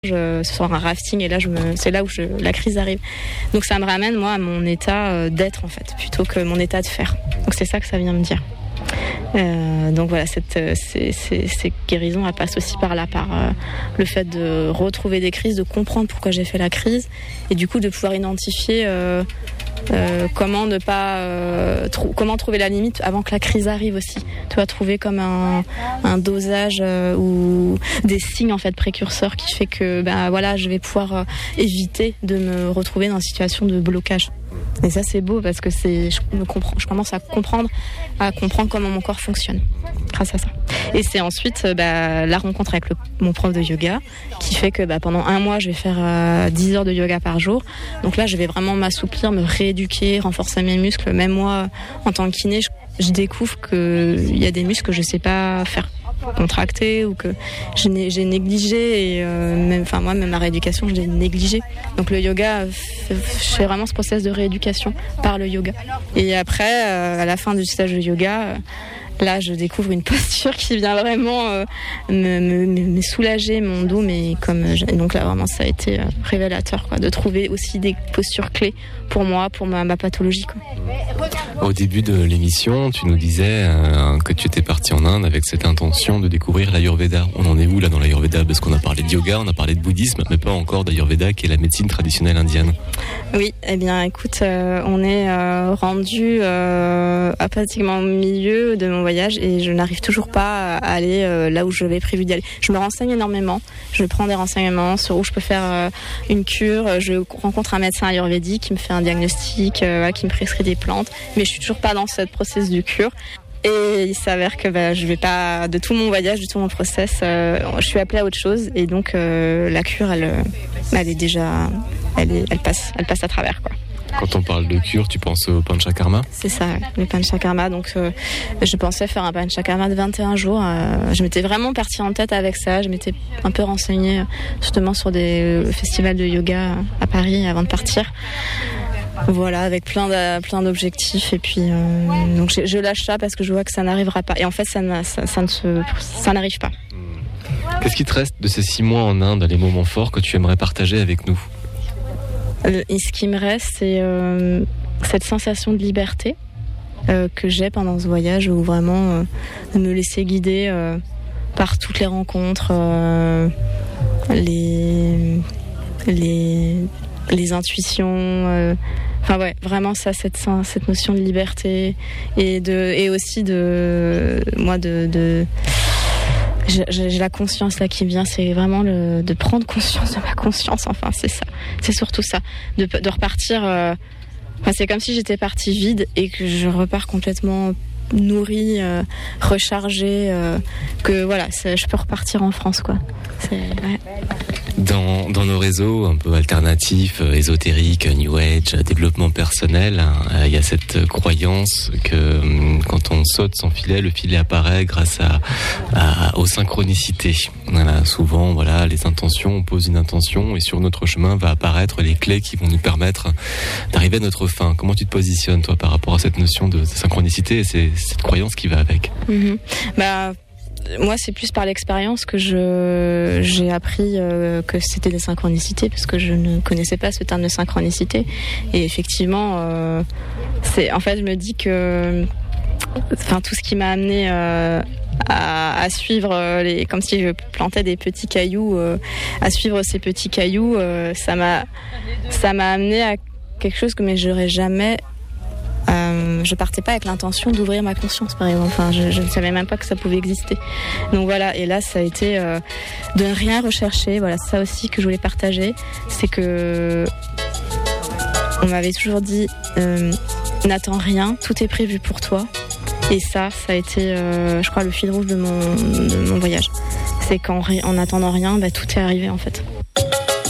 ce soir un rafting et là c'est là où la crise arrive. Donc ça me ramène moi à mon état d'être en fait, plutôt que mon état de faire. Donc c'est ça que ça vient me dire. Donc voilà, ces guérisons, elles passent aussi par là, par le fait de retrouver des crises, de comprendre pourquoi j'ai fait la crise et du coup de pouvoir identifier comment ne pas comment trouver la limite avant que la crise arrive aussi. Tu vas trouver comme un dosage ou des signes en fait précurseurs qui fait que voilà, je vais pouvoir éviter de me retrouver dans une situation de blocage. Et ça c'est beau parce que je commence à comprendre comment mon corps fonctionne grâce à ça. Et c'est ensuite la rencontre avec mon prof de yoga qui fait que pendant un mois je vais faire 10 heures de yoga par jour. Donc là je vais vraiment m'assouplir, me rééduquer, renforcer mes muscles. Même moi en tant que kiné je découvre qu'il y a des muscles que je sais pas faire contracter ou que j'ai négligé et même ma rééducation je l'ai négligée. Donc le yoga, je fais vraiment ce process de rééducation par le yoga. Et après à la fin du stage de yoga, là je découvre une posture qui vient vraiment me soulager mon dos, mais donc là vraiment ça a été révélateur de trouver aussi des postures clés pour moi, pour ma pathologie quoi. Au début de l'émission, tu nous disais que tu étais partie en Inde avec cette intention de découvrir l'Ayurveda. On en est où là dans l'Ayurveda? Parce qu'on a parlé de yoga, on a parlé de bouddhisme, mais pas encore d'Ayurveda qui est la médecine traditionnelle indienne. Oui, eh bien écoute, on est rendu à pratiquement au milieu de mon voyage et je n'arrive toujours pas à aller là où j'avais prévu d'y aller. Je me renseigne énormément, je prends des renseignements sur où je peux faire une cure, je rencontre un médecin ayurvédique qui me fait un diagnostic, qui me prescrit des plantes, mais je suis toujours pas dans cette process de cure. Et il s'avère que je vais pas, de tout mon voyage, de tout mon process, je suis appelée à autre chose et donc la cure elle est déjà, elle passe à travers quoi. Quand on parle de cure, tu penses au Panchakarma? C'est ça, le Panchakarma. Donc, je pensais faire un Panchakarma de 21 jours. Je m'étais vraiment partie en tête avec ça. Je m'étais un peu renseignée justement sur des festivals de yoga à Paris avant de partir. Voilà, avec plein d'objectifs. Et puis, donc je lâche ça parce que je vois que ça n'arrivera pas. Et en fait, ça n'arrive pas. Qu'est-ce qui te reste de ces 6 mois en Inde, les moments forts que tu aimerais partager avec nous? Et ce qui me reste, c'est cette sensation de liberté que j'ai pendant ce voyage, où vraiment de me laisser guider par toutes les rencontres, les intuitions. Vraiment ça, cette notion de liberté et aussi de moi de j'ai la conscience là qui vient, c'est vraiment de prendre conscience de ma conscience, c'est ça, c'est surtout ça, de repartir, c'est comme si j'étais partie vide et que je repars complètement nourrie, rechargée, que voilà, je peux repartir en France quoi. Dans nos réseaux un peu alternatifs, ésotériques, New Age, développement personnel, il y a cette croyance que quand on saute sans filet, le filet apparaît grâce aux synchronicités. Voilà, souvent, les intentions, on pose une intention et sur notre chemin va apparaître les clés qui vont nous permettre d'arriver à notre fin. Comment tu te positionnes, toi, par rapport à cette notion de synchronicité et cette croyance qui va avec? Moi, c'est plus par l'expérience que j'ai appris que c'était des synchronicités, parce que je ne connaissais pas ce terme de synchronicité. Et effectivement, je me dis que tout ce qui m'a amené à suivre comme si je plantais des petits cailloux, à suivre ces petits cailloux, ça m'a amené à quelque chose que j'aurais jamais. Je partais pas avec l'intention d'ouvrir ma conscience, par exemple. Je ne savais même pas que ça pouvait exister. Donc voilà, et là ça a été de ne rien rechercher. Voilà, c'est ça aussi que je voulais partager, c'est que on m'avait toujours dit n'attends rien, tout est prévu pour toi. Et ça a été, je crois, le fil rouge de mon voyage. C'est qu'en attendant rien, tout est arrivé en fait.